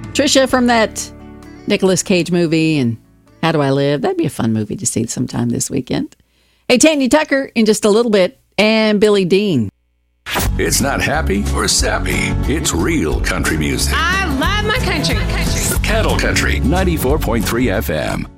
Trisha from that Nicolas Cage movie and How Do I Live? That'd be a fun movie to see sometime this weekend. Hey, Tanya Tucker in just a little bit, and Billy Dean. It's not happy or sappy. It's real country music. I love my country. Cattle Country 94.3 FM.